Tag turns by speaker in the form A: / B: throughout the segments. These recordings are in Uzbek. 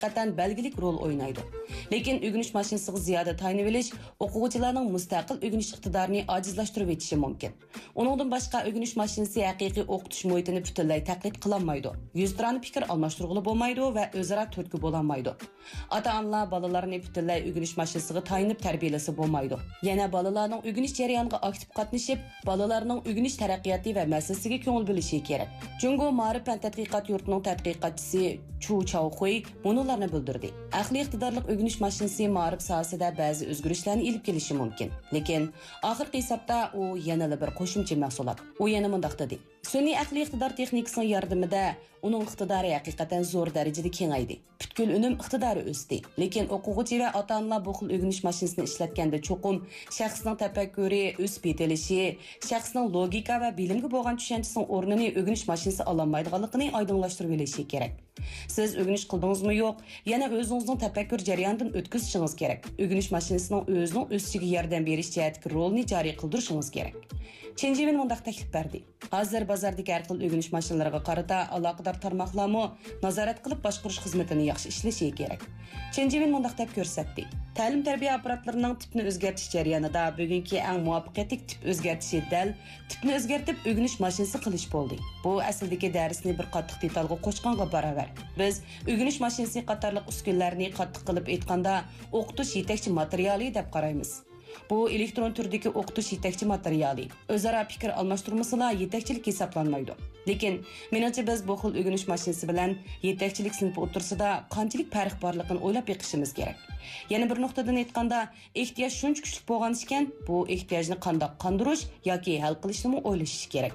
A: haqiqatan belgilik rol o'ynaydi. Lekin o'rganish mashinasiga ziyoda tayinib olish o'quvchilarning mustaqil o'rganish iqtidorini ojizlashtirib etishi mumkin. Uningdan boshqa o'rganish mashinasi haqiqiy o'qitish muhitini butunlay taqlid qilolmaydi. Yuztirani fikr almashtirg'ili bo'lmaydi va o'zaro turtki bo'lolmaydi. Ota-onalar bolalarni butunlay o'rganish mashinasiga tayinib tarbiyalasa bo'lmaydi. Yana bolalarning o'rganish jarayoniga aktiv qatnashib, bolalarning o'rganish taraqqiyoti va masalasiga ko'ngil bo'lishi kerak. Jungo Ma'rif fan tadqiqot yurtining tadqiqotchisi Chu Chaoxuy bularni bildirdi. Aqliy iqtidorli o'rganish mashinasi ma'rif sohasida ba'zi o'zgarishlarni olib kelishi mumkin. Lekin oxirgi hisobda u yana bir qo'shimcha mahsulot. U yana mundaq dedi. Sun'iy aqliy iqtidor texnikasining yordamida uning iqtidori haqiqatan zo'r darajada kengaydi. Butkul unum iqtidori o'sdi. Lekin o'quvchi va ota-onalar bu xil o'rganish mashinasini ishlatganda cho'qim shaxsning tafakkuri, o'sib yetilishi, shaxsning logika va bilimga bo'lgan tushunchasining o'rnini o'rganish mashinasi ololmaydiganligini oydinlashtirib olishi kerak. Siz o'rganish qildingizmi yo'q, yana o'zingizning tafakkur jarayonidan o'tkazishingiz kerak. O'rganish mashinasining o'zining o'sishiga yordam berish jihatdagi rolini joriy qildirishingiz kerak. Chenjivin mundaq taklif berdi. Hozir bozordagi har xil o'rganish mashinalariga qarata aloqador tarmoqlarni nazorat qilib boshqarish xizmatini yaxshi ishlashi kerak. Chenjivin mundaq deb ko'rsatdi. Ta'lim-tarbiya apparatlarining tipni o'zgartirish jarayonida bugungi eng muvaffaqiyatli tip o'zgartishi dal tipni o'zgartib o'rganish mashinasi qilish bo'ldi. Bu aslidagi darsni bir qattiq detalga qo'shganga barobar. Biz o'rganish mashinasi qatorliq uskunlarni qattiq qilib aytganda o'qitish yetakchi materiali deb qaraymiz. Bu elektron turdagi o'qitish yetakchi materiali. O'zaro fikr almashtirmaslar yetakchilik hisoblanmaydi. Lekin menimcha biz bu xil o'rganish mashinasi bilan yetakchilik sinfi o'tirsida qanchalik farq borligini o'ylab yiqishimiz kerak. Yana bir nuqtadan aytganda, ehtiyoj shuncha kuchli bo'lgan ekan, bu ehtiyojni qanday qondirish yoki hal qilishni o'ylash kerak.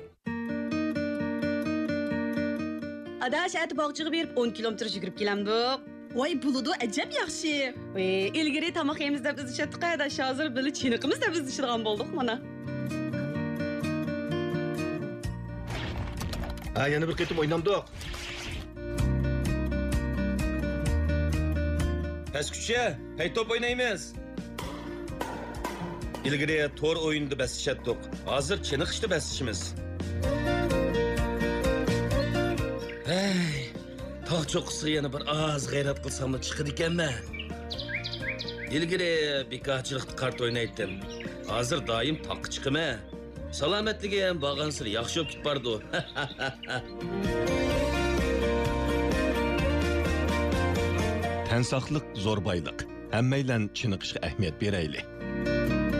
B: Adash at bog'chiga berib 10 kilometr yugurib kelamdik. Voy buludu ajab yaxshi. Ilgari tomoq yeymiz deb izlashatdik, adash hozir bili chiniqimiz deb izlashadigan bo'ldik mana.
C: Yana bir qitim o'ynamdik. Pastkucha, hay top o'ynaymiz. Ilgari to'r o'yinida basishatdik. Hozir chiniqishda basishimiz. Tog' cho'qqisi yana bir oz g'ayrat qilsam chiqadi ekanman. Ilgari bekorchilikda kart o'ynaydim. Hozir doim toqqa chiqaman. Salomatligi ham bo'lgansi yaxshi o'tib bordi.
D: Tan saqliq zo'r boyliq. Hammaylan chiniqishga ahamiyat beraylik.